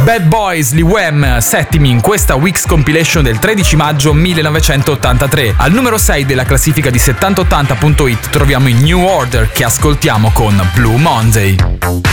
Bad Boys, Lee Wham, settimi in questa Weeks Compilation del 13 maggio 1983. Al numero 6 della classifica di 7080.it troviamo i New Order, che ascoltiamo con Blue Monday.